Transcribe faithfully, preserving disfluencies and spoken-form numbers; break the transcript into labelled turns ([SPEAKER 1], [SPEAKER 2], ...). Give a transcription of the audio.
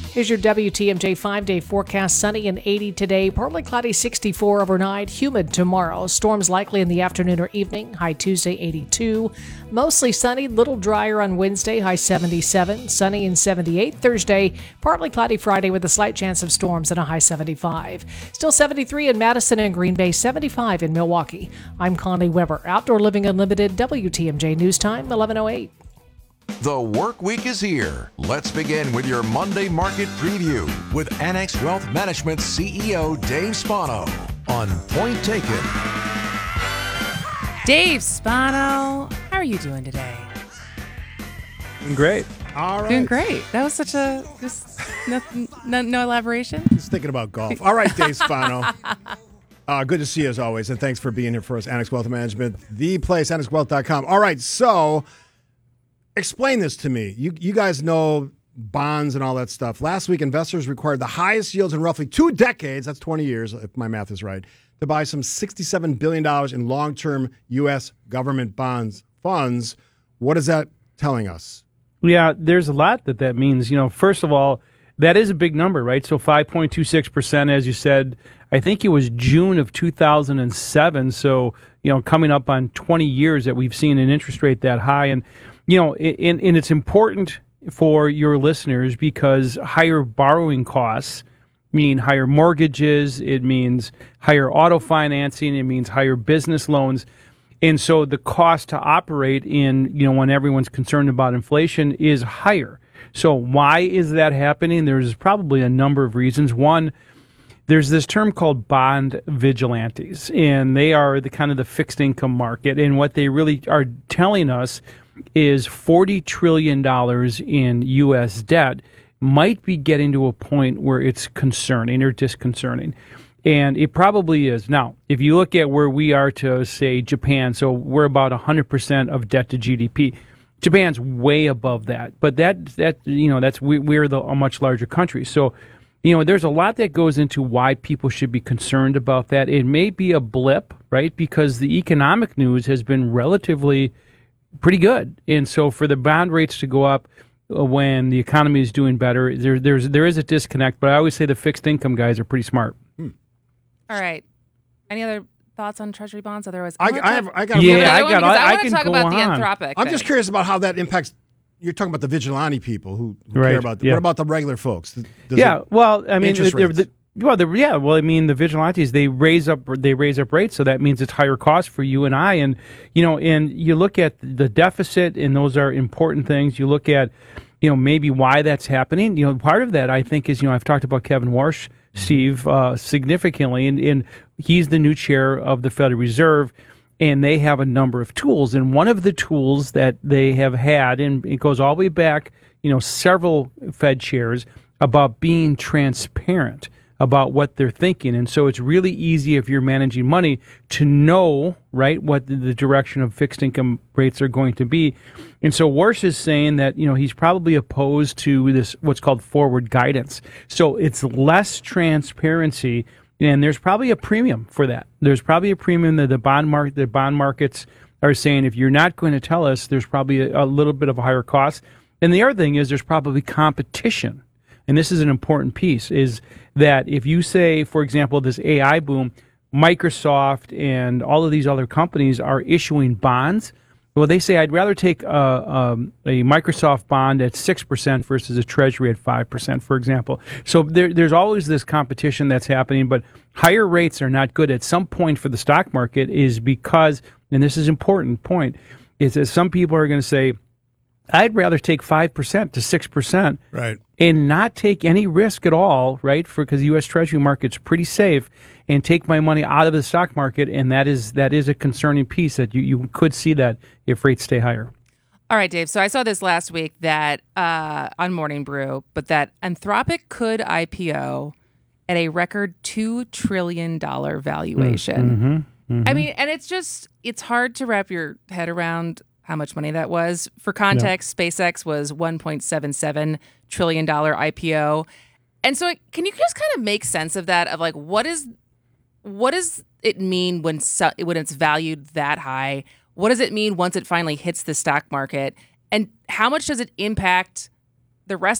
[SPEAKER 1] Here's your W T M J five-day forecast. Sunny and eighty today. Partly cloudy, sixty-four overnight. Humid tomorrow. Storms likely in the afternoon or evening. High Tuesday, eighty-two. Mostly sunny. Little drier on Wednesday. High seventy-seven. Sunny and seventy-eight Thursday. Partly cloudy Friday with a slight chance of storms and a high seventy-five. Still seventy-three in Madison and Green Bay. seventy-five in Milwaukee. I'm Connie Weber. Outdoor Living Unlimited. W T M J News Time, eleven oh eight.
[SPEAKER 2] The work week is here. Let's begin with your Monday market preview with Annex Wealth Management C E O Dave Spano on Point Taken.
[SPEAKER 3] Dave Spano, how are you doing today?
[SPEAKER 4] Doing great.
[SPEAKER 5] All right.
[SPEAKER 3] Doing great. That was such a just nothing, no, no elaboration.
[SPEAKER 5] Just thinking about golf. All right, Dave Spano. Uh, good to see you as always, and thanks for being here for us. Annex Wealth Management, the place, annex wealth dot com. All right, so explain this to me. You you guys know bonds and all that stuff. Last week, investors required the highest yields in roughly two decades, that's twenty years, if my math is right, to buy some sixty-seven billion dollars in long-term U S government bonds funds. What is that telling us?
[SPEAKER 4] Yeah, there's a lot that that means. You know, first of all, that is a big number, right? So five point two six percent, as you said. I think it was June of two thousand seven. So, you know, coming up on twenty years that we've seen an interest rate that high. And, you know, and, and it's important for your listeners because higher borrowing costs mean higher mortgages. It means higher auto financing. It means higher business loans. And so the cost to operate in, you know, when everyone's concerned about inflation is higher. So why is that happening? There's probably a number of reasons. One, there's this term called bond vigilantes, and they are the kind of the fixed income market. And what they really are telling us is forty trillion dollars in U S debt might be getting to a point where it's concerning or disconcerting. And it probably is. Now, if you look at where we are to, say, Japan, so we're about one hundred percent of debt to G D P. Japan's way above that. But that, that you know, that's we, we're the, a much larger country. So, you know, there's a lot that goes into why people should be concerned about that. It may be a blip, right, because the economic news has been relatively pretty good. And so for the bond rates to go up uh, when the economy is doing better, there, there's, there is a disconnect. But I always say the fixed income guys are pretty smart.
[SPEAKER 3] Hmm. All right. Any other thoughts on Treasury bonds? Otherwise,
[SPEAKER 5] I, I have. I got.
[SPEAKER 4] Yeah, I got.
[SPEAKER 3] I,
[SPEAKER 4] I, I
[SPEAKER 3] want
[SPEAKER 4] can
[SPEAKER 3] to talk
[SPEAKER 4] go
[SPEAKER 3] about
[SPEAKER 4] on.
[SPEAKER 3] the Anthropic.
[SPEAKER 5] I'm
[SPEAKER 3] thing.
[SPEAKER 5] just curious about how that impacts. You're talking about the vigilante people who, who
[SPEAKER 4] Right,
[SPEAKER 5] care about. The,
[SPEAKER 4] yeah.
[SPEAKER 5] What about the regular folks? Does
[SPEAKER 4] yeah.
[SPEAKER 5] it-
[SPEAKER 4] Well, I mean,
[SPEAKER 5] interest
[SPEAKER 4] the,
[SPEAKER 5] rates.
[SPEAKER 4] the, well, the, yeah. Well, I mean, the vigilantes they raise up they raise up rates, so that means it's higher cost for you and I. And you know, and you look at the deficit, and those are important things. You look at, you know, maybe why that's happening. You know, part of that I think is, you know, I've talked about Kevin Warsh, Steve, uh, significantly, and, and he's the new chair of the Federal Reserve. And they have a number of tools. And one of the tools that they have had, and it goes all the way back, you know, several Fed chairs, about being transparent about what they're thinking. And so it's really easy if you're managing money to know, right, what the, the direction of fixed income rates are going to be. And so Warsh is saying that, you know, he's probably opposed to this, what's called forward guidance. So it's less transparency. And there's probably a premium for that. There's probably a premium that the bond market, the bond markets are saying, if you're not going to tell us, there's probably a, a little bit of a higher cost. And the other thing is there's probably competition. And this is an important piece, is that if you say, for example, this A I boom, Microsoft and all of these other companies are issuing bonds. Well, they say, I'd rather take a, um, a Microsoft bond at six percent versus a Treasury at five percent, for example. So there, there's always this competition that's happening, but higher rates are not good at some point for the stock market is because, and this is an important point, is that some people are going to say, I'd rather take five percent to six percent
[SPEAKER 5] Right.
[SPEAKER 4] and not take any risk at all, right, for because the U S Treasury market's pretty safe, and take my money out of the stock market, and that is that is a concerning piece that you, you could see that if rates stay higher.
[SPEAKER 3] All right, Dave. So I saw this last week that uh, on Morning Brew, but that Anthropic could I P O at a record two trillion dollars valuation.
[SPEAKER 4] Mm-hmm, mm-hmm.
[SPEAKER 3] I mean, and it's just, it's hard to wrap your head around how much money that was. For context, yeah. SpaceX was one point seven seven trillion dollars I P O. And so can you just kind of make sense of that, of like, what is what does it mean when so, when it's valued that high? What does it mean once it finally hits the stock market? And how much does it impact the rest